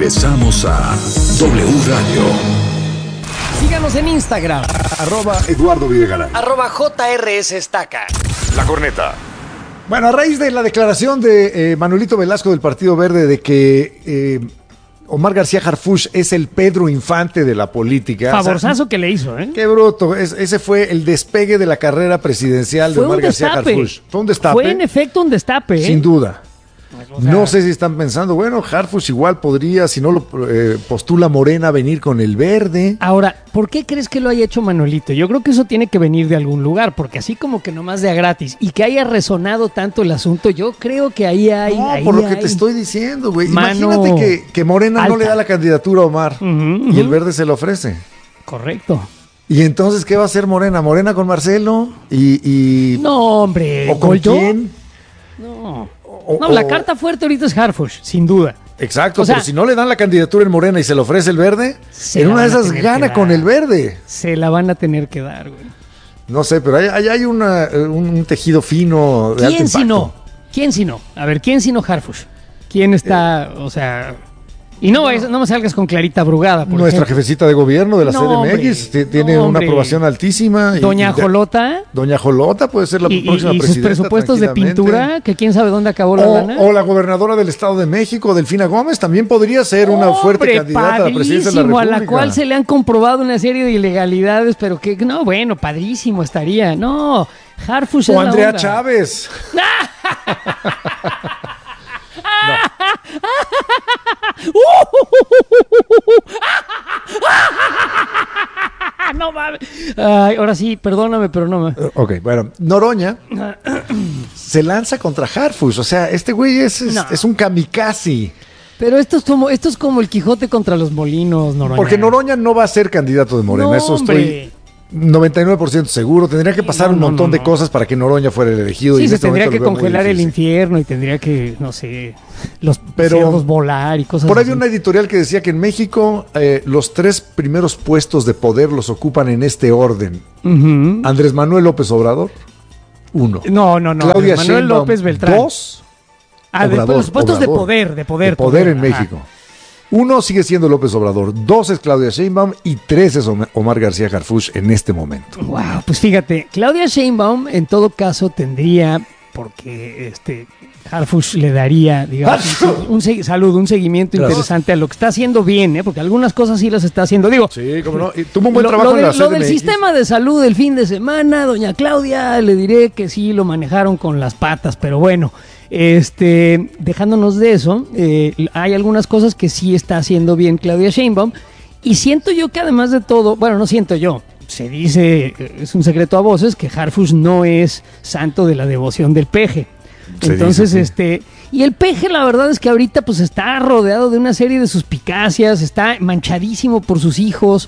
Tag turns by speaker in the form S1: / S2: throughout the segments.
S1: Regresamos a W Radio.
S2: Síganos en Instagram.
S3: @Eduardo Videgaray.
S2: @JRS Estaca.
S1: La Corneta.
S3: Bueno, a raíz de la declaración de Manuelito Velasco del Partido Verde de que Omar García Harfuch es el Pedro Infante de la política.
S2: Favorzazo que le hizo, ¿eh?
S3: Qué bruto. Ese fue el despegue de la carrera presidencial de Omar García Harfuch. Fue un destape.
S2: Fue en efecto un destape, ¿eh?
S3: Sin duda.
S2: O sea,
S3: no sé si están pensando, bueno, Harfuch igual podría, si no lo postula Morena, venir con el verde.
S2: Ahora, ¿por qué crees que lo haya hecho Manuelito? Yo creo que eso tiene que venir de algún lugar, porque así como que nomás de a gratis y que haya resonado tanto el asunto, yo creo que ahí hay...
S3: No,
S2: ahí
S3: por lo que
S2: hay
S3: te estoy diciendo, güey.
S2: mano
S3: Imagínate que Morena
S2: alta.
S3: no le da la candidatura a Omar y el verde se lo ofrece.
S2: Correcto.
S3: Y entonces, ¿qué va a hacer Morena? ¿Morena con Marcelo?
S2: No, hombre.
S3: ¿O con
S2: ¿Goldó?
S3: quién?
S2: No. No, la carta fuerte ahorita es Harfuch, sin duda.
S3: Exacto,
S2: O sea,
S3: pero si no le dan la candidatura en Morena y se le ofrece el verde, en una de esas gana con el verde.
S2: Se la van a tener que dar, güey.
S3: No sé, pero hay un tejido fino de alto
S2: ¿Quién
S3: impacto.
S2: si no? ¿Quién si no? A ver, ¿quién si no Harfuch? ¿Quién está, o sea... Y no me salgas con Clarita Brugada, por
S3: Nuestra
S2: ejemplo.
S3: jefecita de gobierno de la
S2: No,
S3: CDMX
S2: hombre.
S3: tiene
S2: No,
S3: una
S2: hombre.
S3: aprobación altísima.
S2: Doña Jolota.
S3: Doña Jolota puede ser la próxima
S2: Y sus
S3: presidenta.
S2: presupuestos de pintura,
S3: tranquilamente.
S2: que quién sabe dónde acabó la lana.
S3: O la gobernadora del Estado de México, Delfina Gómez, también podría ser una fuerte
S2: Hombre,
S3: candidata a la presidencia de la
S2: padrísimo,
S3: República.
S2: a la cual se le han comprobado una serie de ilegalidades, pero que, no, bueno, padrísimo estaría. No, Harfuch es
S3: O
S2: la
S3: Andrea
S2: onda.
S3: Chávez.
S2: No mames. Ay, ahora sí, perdóname, pero no me...
S3: Ok, bueno, Noroña se lanza contra Harfuch, o sea, este güey es un kamikaze.
S2: Pero esto es como el Quijote contra los molinos, Noroña.
S3: Porque Noroña no va a ser candidato de Morena,
S2: No,
S3: eso
S2: hombre.
S3: estoy 99% seguro. Tendría que pasar un montón de cosas para que Noroña fuera el elegido.
S2: Sí,
S3: y en
S2: se
S3: este
S2: tendría
S3: momento
S2: que
S3: lo veo muy
S2: congelar el
S3: difícil.
S2: infierno y tendría que, no sé, los
S3: Pero
S2: cerdos volar y cosas
S3: Por ahí
S2: así.
S3: vi una editorial que decía que en México los 3 primeros puestos de poder los ocupan en este orden.
S2: Ujú.
S3: Andrés Manuel López Obrador, 1.
S2: No.
S3: Claudia
S2: Manuel
S3: Sheinbaum,
S2: López Beltrán.
S3: 2.
S2: Después los puestos de poder.
S3: De poder en
S2: Ajá.
S3: México. 1 sigue siendo López Obrador, 2 es Claudia Sheinbaum y 3 es Omar García Harfuch en este momento.
S2: Wow, pues fíjate, Claudia Sheinbaum en todo caso tendría, porque Harfuch le daría, digamos, un seguimiento
S3: Gracias.
S2: interesante a lo que está haciendo bien, porque algunas cosas sí las está haciendo. Digo,
S3: Sí, cómo no. Y tuvo un buen trabajo en la
S2: lo del
S3: CDMX.
S2: sistema de salud del fin de semana, doña Claudia, le diré que sí lo manejaron con las patas, pero bueno, dejándonos de eso, hay algunas cosas que sí está haciendo bien Claudia Sheinbaum, y siento yo que además de todo, bueno, no siento yo, se dice, es un secreto a voces, que Harfuch no es santo de la devoción del peje.
S3: Se
S2: Entonces,
S3: dice,
S2: y el peje, la verdad es que ahorita pues está rodeado de una serie de suspicacias, está manchadísimo por sus hijos,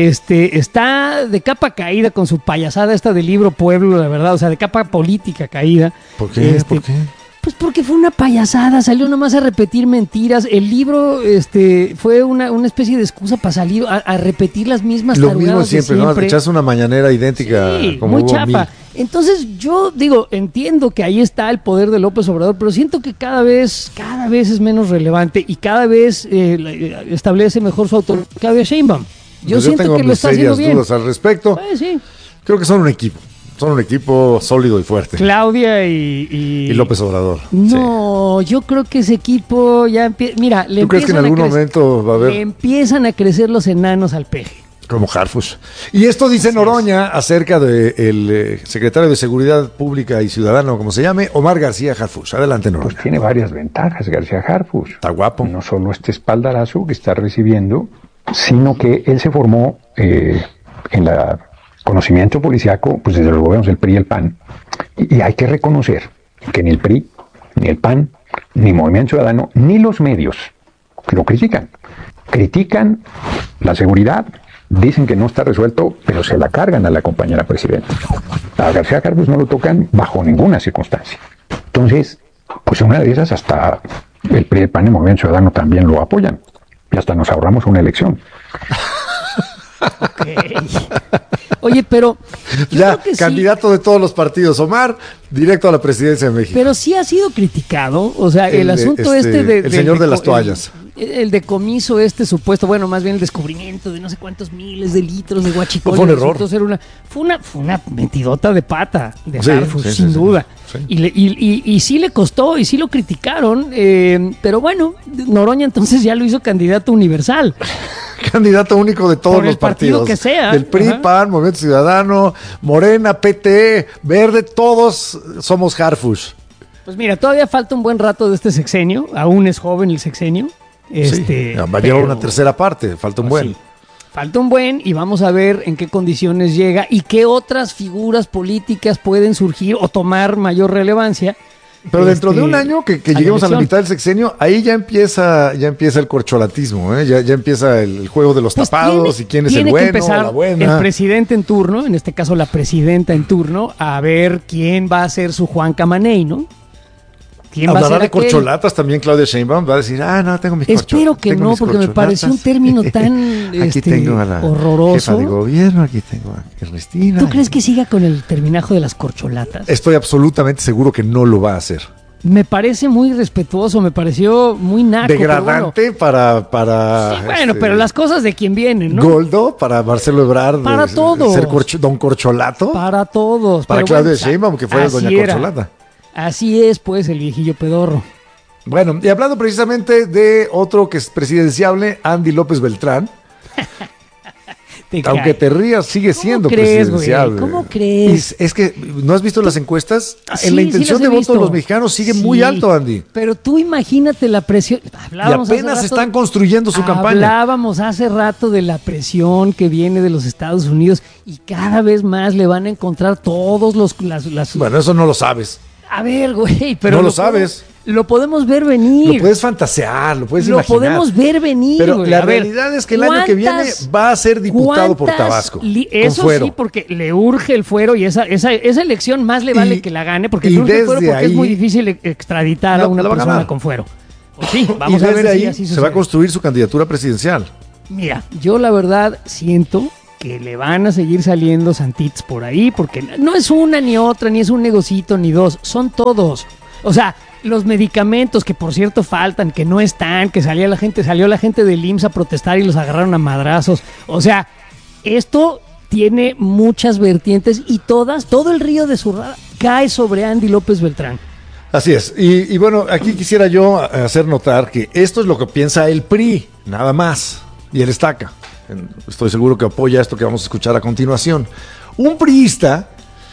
S2: está de capa caída con su payasada esta del libro Pueblo, la verdad, o sea, de capa política caída.
S3: ¿Por qué? ¿Por qué?
S2: Pues porque fue una payasada, salió nomás a repetir mentiras. El libro fue una especie de excusa para salir a repetir las mismas
S3: Lo
S2: tarugadas
S3: mismo
S2: de
S3: siempre, ¿no? Echarse una mañanera idéntica.
S2: Sí,
S3: como
S2: muy
S3: hubo
S2: chapa.
S3: 1000.
S2: Entonces yo digo, entiendo que ahí está el poder de López Obrador, pero siento que cada vez es menos relevante y cada vez establece mejor su autoridad Claudia Sheinbaum. Yo
S3: Pues
S2: siento
S3: tengo
S2: que lo
S3: mis
S2: está haciendo
S3: serias
S2: bien.
S3: dudas al respecto.
S2: Sí.
S3: Creo que son un equipo. Son un equipo sólido y fuerte.
S2: Claudia y
S3: López Obrador.
S2: No, yo creo que ese equipo ya empieza. Mira,
S3: ¿Tú crees que en algún momento va a
S2: le
S3: haber
S2: empiezan a crecer los enanos al peje?
S3: como Harfuch? Y esto dice Noroña acerca del secretario de Seguridad Pública y Ciudadano, como se llame, Omar García Harfuch. Adelante, Noroña.
S4: Pues tiene varias ventajas García Harfuch.
S3: Está guapo.
S4: No solo este espaldarazo que está recibiendo, sino que él se formó en la conocimiento policiaco, pues desde los gobiernos del PRI y el PAN. Y hay que reconocer que ni el PRI, ni el PAN, ni Movimiento Ciudadano, ni los medios lo critican. Critican la seguridad, dicen que no está resuelto, pero se la cargan a la compañera presidenta. A García Harfuch no lo tocan bajo ninguna circunstancia. Entonces, pues en una de esas hasta el PRI, el PAN y el Movimiento Ciudadano también lo apoyan. Y hasta nos ahorramos una elección.
S2: Okay. Oye, pero yo
S3: Ya,
S2: creo que
S3: candidato de todos los partidos, Omar, directo a la presidencia de México.
S2: Pero sí ha sido criticado, o sea, el asunto de
S3: el señor de las toallas.
S2: el decomiso supuesto, bueno, más bien el descubrimiento de no sé cuántos miles de litros de huachicol.
S3: Fue un error.
S2: Fue una mentidota de pata de
S3: Sí,
S2: Harfuch,
S3: sí,
S2: sin
S3: sí,
S2: duda.
S3: sí.
S2: Y sí le costó, y sí lo criticaron, pero bueno, Noroña entonces ya lo hizo candidato universal.
S3: Candidato único de todos
S2: Por el
S3: los partidos.
S2: partido que sea.
S3: Del PRI,
S2: Ajá.
S3: PAN, Movimiento Ciudadano, Morena, PT, Verde, todos somos Harfuch.
S2: Pues mira, todavía falta un buen rato de este sexenio, aún es joven el sexenio.
S3: Va a llevar una tercera parte, falta un buen.
S2: Sí, falta un buen y vamos a ver en qué condiciones llega y qué otras figuras políticas pueden surgir o tomar mayor relevancia.
S3: Pero dentro de un año que lleguemos a la
S2: elección.
S3: mitad del sexenio, ahí ya empieza el corcholatismo, ¿eh? Ya empieza el juego de los
S2: Pues
S3: tapados y quién es el
S2: tiene que
S3: bueno,
S2: empezar
S3: la buena.
S2: el presidente en turno, en este caso la presidenta en turno, a ver quién va a ser su Juan Camaney, ¿no? ¿Quién va a
S3: ¿Hablará
S2: ser
S3: de
S2: aquel?
S3: corcholatas también Claudia Sheinbaum? Va a decir, no, tengo mis corcholatas.
S2: Espero que no, porque me pareció un término tan
S3: aquí tengo a la
S2: horroroso.
S3: jefa de gobierno, aquí tengo a Ernestina.
S2: ¿Tú crees que siga con el terminajo de las corcholatas?
S3: Estoy absolutamente seguro que no lo va a hacer.
S2: Me parece muy respetuoso, me pareció muy naco.
S3: Degradante para
S2: Sí, bueno, pero las cosas de quien vienen, ¿no?
S3: Goldo, para Marcelo Ebrard.
S2: Para todos.
S3: Ser don Corcholato.
S2: Para todos.
S3: Para
S2: pero
S3: Claudia
S2: bueno,
S3: Sheinbaum, que fue
S2: así
S3: doña
S2: era.
S3: Corcholata.
S2: Así es, pues, el viejillo pedorro.
S3: Bueno, y hablando precisamente de otro que es presidenciable, Andy López Beltrán. Aunque te rías, sigue siendo
S2: crees,
S3: presidenciable.
S2: güey? ¿Cómo crees?
S3: Es que, ¿no has visto las encuestas?
S2: Sí,
S3: En la
S2: sí
S3: intención
S2: las
S3: de
S2: he
S3: voto
S2: visto.
S3: de los mexicanos sigue muy
S2: Sí,
S3: alto, Andy.
S2: Pero tú imagínate la presión.
S3: Y apenas están construyendo su campaña.
S2: Hablábamos hace rato de la presión que viene de los Estados Unidos y cada vez más le van a encontrar todos las
S3: Bueno, eso no lo sabes.
S2: A ver, güey, pero
S3: No lo sabes.
S2: Lo podemos ver venir.
S3: Lo puedes fantasear, lo puedes
S2: Lo
S3: imaginar.
S2: podemos ver venir,
S3: Pero
S2: güey.
S3: la
S2: A ver,
S3: realidad es que el año que viene va a ser diputado por Tabasco.
S2: Eso
S3: con fuero.
S2: sí, porque le urge el fuero y esa elección más le vale
S3: Y-
S2: que la gane, porque
S3: y
S2: le urge el fuero
S3: desde
S2: porque es
S3: ahí-
S2: muy difícil extraditar a una
S3: la va a
S2: persona
S3: ganar.
S2: con fuero. Pues sí,
S3: Y
S2: vamos a
S3: desde
S2: ver
S3: ahí
S2: si así
S3: se
S2: sucede.
S3: va a construir su candidatura presidencial.
S2: Mira, yo la verdad siento que le van a seguir saliendo santitos por ahí, porque no es una ni otra, ni es un negocito ni dos, son todos. O sea, los medicamentos que por cierto faltan, que no están, que salió la gente del IMSS a protestar y los agarraron a madrazos. O sea, esto tiene muchas vertientes y todo el río de Zurrada cae sobre Andy López Beltrán.
S3: Así es. Y bueno, aquí quisiera yo hacer notar que esto es lo que piensa el PRI, nada más. Y él estaca. Estoy seguro que apoya esto que vamos a escuchar a continuación. Un priista,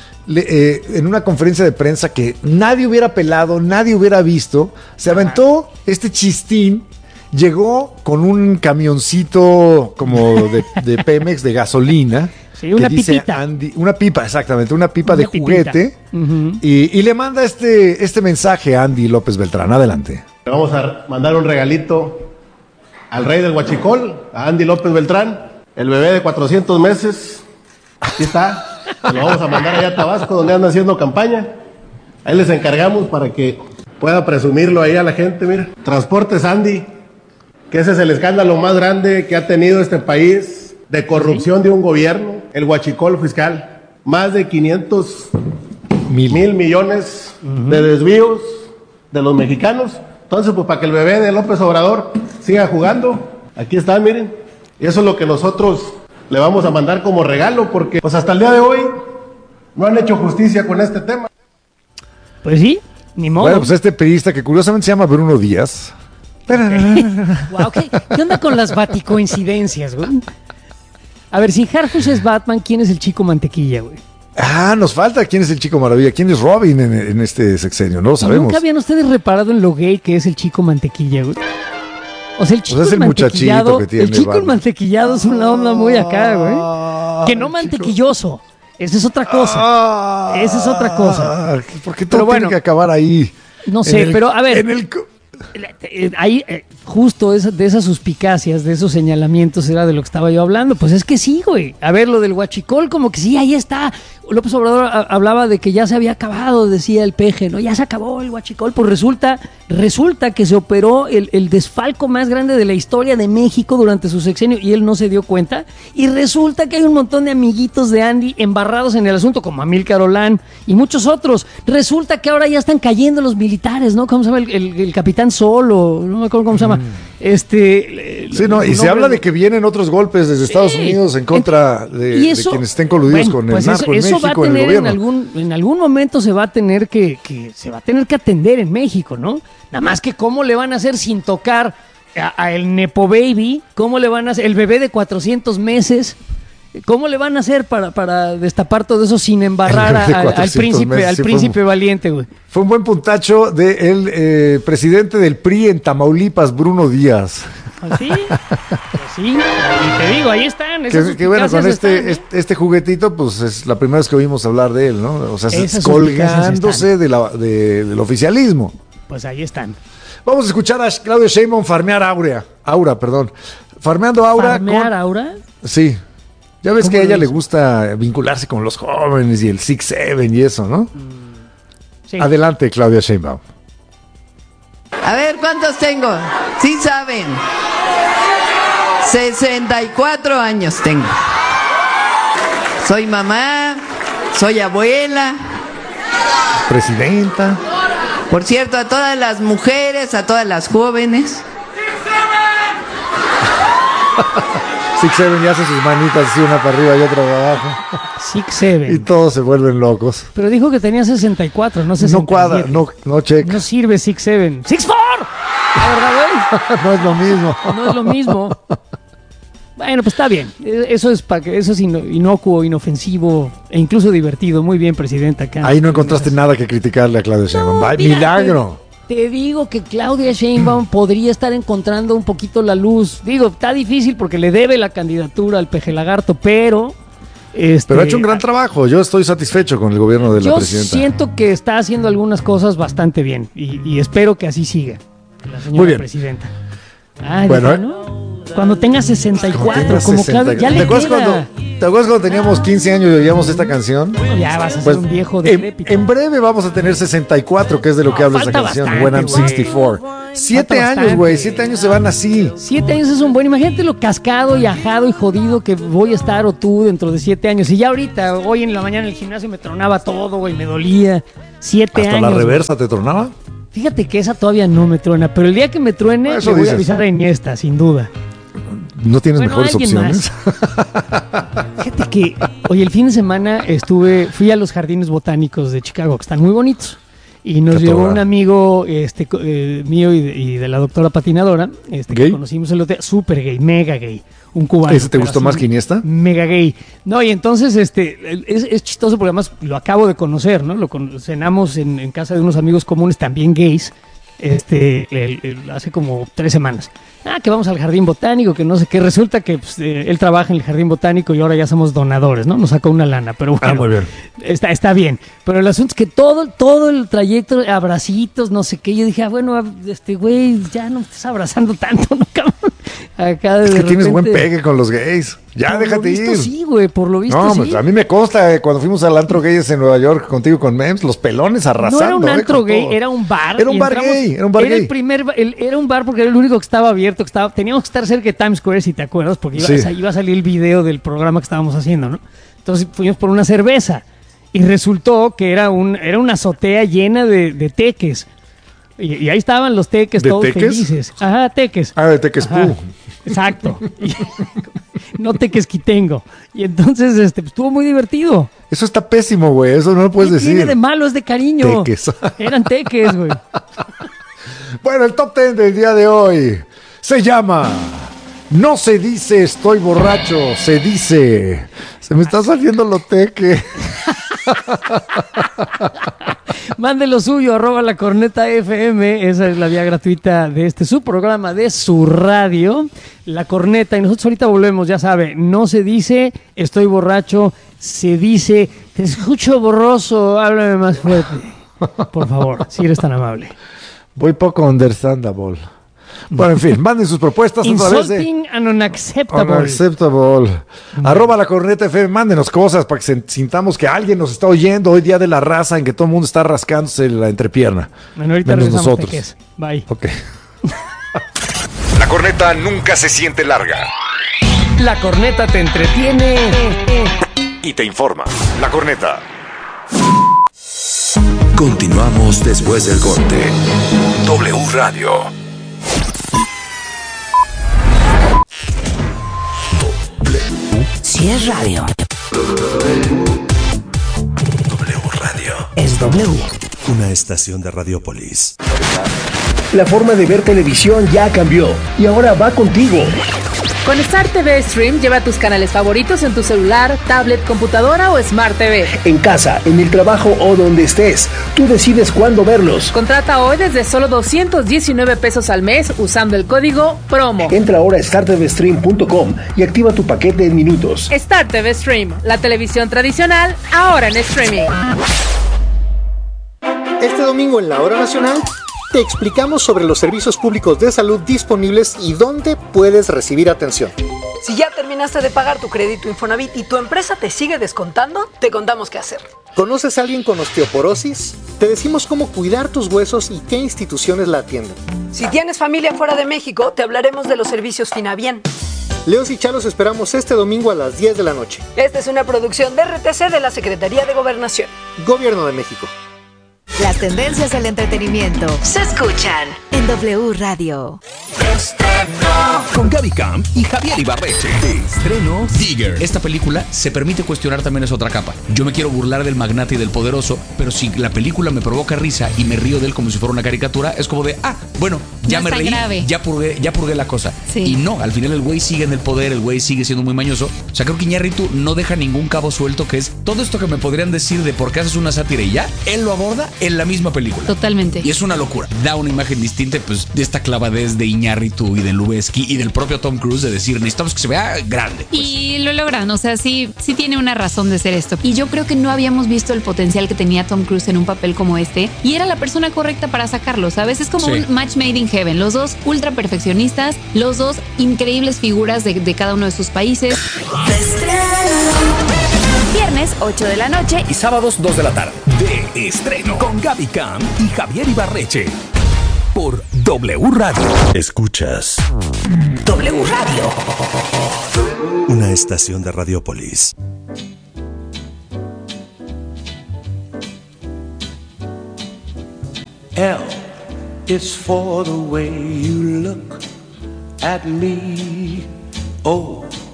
S3: en una conferencia de prensa que nadie hubiera pelado, nadie hubiera visto, se aventó este chistín, llegó con un camioncito como de Pemex de gasolina.
S2: Sí, una
S3: que dice
S2: pipita.
S3: una pipa, exactamente, una pipa de
S2: Una pipita.
S3: juguete.
S2: Ujú.
S3: Y le manda este mensaje a Andy López Beltrán. Adelante.
S5: Le vamos a mandar un regalito al rey del huachicol, a Andy López Beltrán, el bebé de 400 meses. Aquí está. Se lo vamos a mandar allá a Tabasco, donde anda haciendo campaña. Ahí les encargamos para que pueda presumirlo ahí a la gente. Mira, Transportes Andy, que ese es el escándalo más grande que ha tenido este país de corrupción de un gobierno, el huachicol fiscal. Más de 500 mil millones de desvíos de los mexicanos. Entonces, pues para que el bebé de López Obrador siga jugando, aquí está, miren. Y eso es lo que nosotros le vamos a mandar como regalo, porque pues hasta el día de hoy no han hecho justicia con este tema.
S2: Pues sí, ni modo.
S3: Bueno, pues este periodista que curiosamente se llama Bruno Díaz.
S2: Wow, ¿qué onda con las baticoincidencias, güey? A ver, si Harfuch es Batman, ¿quién es el chico mantequilla, güey?
S3: Nos falta quién es el chico maravilla, quién es Robin en este sexenio, no lo sabemos.
S2: ¿Nunca habían ustedes reparado en lo gay que es el chico mantequilla, güey? O sea, el chico
S3: es el
S2: mantequillado,
S3: muchachito que tiene
S2: el chico
S3: Batman.
S2: mantequillado es una onda muy acá, güey. Que no mantequilloso. Esa es otra cosa. Esa es otra cosa.
S3: ¿Por qué
S2: Pero
S3: todo
S2: bueno,
S3: tiene que acabar ahí?
S2: No sé, pero a ver.
S3: En el,
S2: Ahí, justo de esas suspicacias, de esos señalamientos era de lo que estaba yo hablando. Pues es que sí, güey. A ver, lo del huachicol, como que sí, ahí está. López Obrador hablaba de que ya se había acabado, decía el peje, ¿no? Ya se acabó el huachicol. Pues resulta que se operó el desfalco más grande de la historia de México durante su sexenio y él no se dio cuenta. Y resulta que hay un montón de amiguitos de Andy embarrados en el asunto, como Amílcar Olán y muchos otros. Resulta que ahora ya están cayendo los militares, ¿no? ¿Cómo se llama el capitán Solo, no me acuerdo cómo se llama.
S3: Sí, no, y se habla de que vienen otros golpes desde Estados Unidos en contra de quienes estén coludidos con el narco en
S2: eso
S3: México,
S2: va a
S3: en el
S2: tener
S3: gobierno.
S2: en algún momento se va a tener que atender en México, ¿no? Nada más que cómo le van a hacer sin tocar a el Nepo Baby, cómo le van a hacer el bebé de 400 meses. ¿Cómo le van a hacer para destapar todo eso sin embarrar al príncipe valiente, güey?
S3: Fue un buen puntacho del presidente del PRI en Tamaulipas, Bruno Díaz.
S2: ¿Ah, sí? Pues sí, y te digo, ahí están.
S3: Que bueno, con
S2: están,
S3: este juguetito, pues es la primera vez que oímos hablar de él, ¿no? O sea,
S2: esas
S3: colgándose del oficialismo.
S2: Pues ahí están.
S3: Vamos a escuchar a Claudia Sheinbaum farmear Aura, perdón. Farmeando Aura.
S2: ¿Farmear Aura?
S3: Sí. Ya ves que a ella le
S2: hizo?
S3: gusta vincularse con los jóvenes y el 6-7 y eso, ¿no?
S2: Sí.
S3: Adelante, Claudia Sheinbaum.
S6: A ver, ¿cuántos tengo? Sí saben. 64 años tengo. Soy mamá, soy abuela.
S3: Presidenta.
S6: Por cierto, a todas las mujeres, a todas las jóvenes.
S3: 6-7 y hace sus manitas así, una para arriba y otra para abajo.
S2: 6-7.
S3: Y todos se vuelven locos.
S2: Pero dijo que tenía 64, no 67.
S3: No cuadra, no checa.
S2: No sirve 6-7. ¡6-4! La verdad, güey.
S3: No es lo mismo.
S2: No es lo mismo. Bueno, pues está bien. Eso es inocuo, inofensivo e incluso divertido. Muy bien, presidenta. Acá.
S3: Ahí no encontraste nada que criticarle a Claudia Sheinbaum.
S2: No,
S3: ¡Vaya, milagro!
S2: Te digo que Claudia Sheinbaum podría estar encontrando un poquito la luz. Digo, está difícil porque le debe la candidatura al Peje Lagarto, pero...
S3: Pero ha hecho un gran trabajo. Yo estoy satisfecho con el gobierno de la presidenta.
S2: Yo siento que está haciendo algunas cosas bastante bien y espero que así siga la señora
S3: Muy bien.
S2: presidenta. Ay,
S3: Bueno,
S2: ¿no? Cuando tenga 64, como Claudia, ya
S3: ¿Te
S2: le
S3: acuerdas
S2: queda.
S3: ¿Te acuerdas cuando teníamos 15 años y oíamos esta canción?
S2: Ya vas a ser
S3: Pues,
S2: un viejo decrépito.
S3: en breve vamos a tener 64, que es de lo que habla esta
S2: falta
S3: canción.
S2: bastante,
S3: When I'm
S2: güey.
S3: 64. 7
S2: Falta
S3: años,
S2: bastante.
S3: güey. 7 años se van así.
S2: 7 años es un buen. Imagínate lo cascado y ajado y jodido que voy a estar o tú dentro de 7 años. Y ya ahorita, hoy en la mañana en el gimnasio me tronaba todo, güey, me dolía. 7
S3: ¿Hasta
S2: años.
S3: la reversa te tronaba?
S2: Fíjate que esa todavía no me truena, pero el día que me truene,
S3: Eso
S2: le voy
S3: dices.
S2: a avisar a Iniesta, sin duda.
S3: ¿No tienes
S2: Bueno,
S3: mejores
S2: alguien
S3: opciones?
S2: Fíjate que, oye, el fin de semana fui a los jardines botánicos de Chicago, que están muy bonitos. Y nos
S3: Qué
S2: llevó
S3: toda.
S2: un amigo mío y de la doctora patinadora,
S3: ¿Gay?
S2: que conocimos el hotel, súper gay, mega gay, un cubano.
S3: ¿Ese te
S2: pero
S3: gustó
S2: así,
S3: más que Iniesta?
S2: Mega gay. No, y entonces es chistoso porque además lo acabo de conocer, ¿no? Cenamos en casa de unos amigos comunes también gays, hace como 3 semanas. Que vamos al jardín botánico, que no sé qué. Resulta que pues, él trabaja en el jardín botánico y ahora ya somos donadores, ¿no? Nos sacó una lana, pero bueno.
S3: muy bien.
S2: Está bien. Pero el asunto es que todo el trayecto, abracitos, no sé qué. Yo dije, bueno, güey, ya no me estás abrazando tanto, ¿no, cabrón? Acá
S3: Es que tienes buen
S2: repente-
S3: pegue con los gays. Ya,
S2: Por
S3: déjate
S2: lo visto,
S3: ir.
S2: sí, güey, por lo visto
S3: No,
S2: sí.
S3: pues, a mí me consta, cuando fuimos al antro gays en Nueva York contigo con Mems, los pelones arrasando.
S2: No era un antro
S3: con
S2: gay,
S3: todo.
S2: era un bar.
S3: Era un
S2: y
S3: bar
S2: entramos-
S3: gay, era un bar
S2: Era
S3: gay.
S2: el primer, era un bar porque era el único que estaba abierto, teníamos que estar cerca de Times Square, si te acuerdas, porque
S3: Sí.
S2: iba a salir el video del programa que estábamos haciendo, ¿no? Entonces fuimos por una cerveza y resultó que era una azotea llena de teques. Y ahí estaban los teques
S3: ¿De
S2: todos
S3: teques?
S2: felices. Ajá, teques.
S3: Ah, de Tequespú.
S2: Ajá, exacto. No tequesquitengo. Y entonces pues, estuvo muy divertido.
S3: Eso está pésimo, güey. Eso no lo puedes
S2: ¿Qué
S3: decir.
S2: tiene de malo? Es de cariño.
S3: Teques.
S2: Eran teques, güey.
S3: Bueno, el top 10 del día de hoy se llama No se dice estoy borracho, se dice se me está saliendo lo teque.
S2: Mande lo suyo, @la corneta FM. Esa es la vía gratuita de su programa, de su radio, La Corneta. Y nosotros ahorita volvemos, ya sabe. No se dice estoy borracho, se dice te escucho borroso, háblame más fuerte. Por favor, si eres tan amable.
S3: Voy poco understandable. Bueno, en fin, manden sus propuestas a través de
S2: Insulting and unacceptable.
S3: Unacceptable. @la corneta FM, mándenos cosas para que sintamos que alguien nos está oyendo hoy, día de la raza, en que todo el mundo está rascándose la entrepierna.
S2: Bueno, ahorita
S3: Menos
S2: regresamos,
S3: nosotros.
S2: teques. Bye.
S3: Ok.
S1: La corneta nunca se siente larga
S2: La corneta te entretiene.
S1: y te informa. La corneta. Continuamos después del corte. W Radio.
S7: Si es radio,
S1: W Radio.
S7: es W.
S8: Una estación de Radiopolis.
S9: La forma de ver televisión ya cambió y ahora va contigo.
S10: Con Star TV Stream lleva tus canales favoritos en tu celular, tablet, computadora o Smart TV.
S9: En casa, en el trabajo o donde estés, tú decides cuándo verlos.
S10: Contrata hoy desde solo 219 pesos al mes usando el código PROMO.
S9: Entra ahora a startvstream.com y activa tu paquete en minutos.
S10: Star TV Stream, la televisión tradicional, ahora en streaming.
S11: Este domingo en la Hora Nacional te explicamos sobre los servicios públicos de salud disponibles y dónde puedes recibir atención.
S12: Si ya terminaste de pagar tu crédito Infonavit y tu empresa te sigue descontando, te contamos qué hacer.
S11: ¿Conoces a alguien con osteoporosis? Te decimos cómo cuidar tus huesos y qué instituciones la atienden.
S12: Si tienes familia fuera de México, te hablaremos de los servicios Finabien.
S11: Leos y Chalos esperamos este domingo a las 10 de la noche.
S12: Esta es una producción de RTC de la Secretaría de Gobernación.
S11: Gobierno de México.
S7: Las tendencias del entretenimiento se escuchan en W Radio.
S13: Con Gaby Camp y Javier Ibarreche. De estreno, Digger. Esta película se permite cuestionar también esa otra capa. Yo me quiero burlar del magnate y del poderoso, pero si la película me provoca risa y me río de él como si fuera una caricatura, es como de, bueno, ya no me reí, grave. ya purgué la cosa. Sí. Y no, al final el güey sigue en el poder, el güey sigue siendo muy mañoso. O sea, creo que Iñárritu no deja ningún cabo suelto, que es todo esto que me podrían decir de por qué haces una sátira y ya, él lo aborda en la misma película.
S14: Totalmente.
S13: Y es una locura. Da una imagen distinta, pues, de esta clavadez de Iñárritu y de Lubezki y del propio Tom Cruise de decir, necesitamos que se vea grande. Pues.
S14: Y lo logran, o sea, sí tiene una razón de ser esto. Y yo creo que no habíamos visto el potencial que tenía Tom Cruise en un papel como este y era la persona correcta para sacarlo, ¿sabes? Es como un match made in heaven. Los dos ultra perfeccionistas, los dos increíbles figuras de cada uno de sus países.
S7: Viernes 8 de la noche
S13: y sábados 2 de la tarde. De estreno con Gaby Camp y Javier Ibarreche. Por W Radio.
S8: Escuchas
S7: W Radio.
S8: Una estación de Radiopolis.
S15: L is for the way you look at me. O